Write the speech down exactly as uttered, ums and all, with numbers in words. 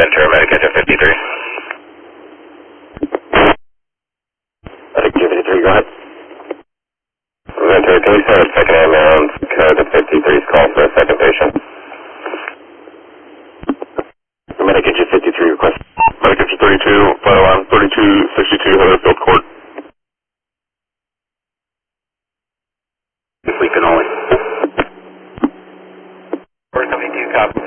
Ventura, Medic fifty-three. Medic fifty-three, go ahead. Ventura, can we send a second ambulance code to fifty-three's call for a second patient? Medic fifty-three request. Medic thirty-two, vital on thirty-two sixty-two Heatherfield Court. Sleeping only. four seventy-two, copy.